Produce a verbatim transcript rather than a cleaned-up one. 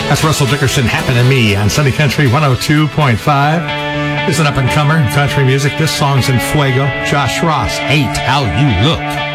That's Russell Dickerson, Happen to Me on Sunny Country one oh two point five. This is an up-and-comer in country music. This song's in Fuego. Josh Ross, Hate How You Look.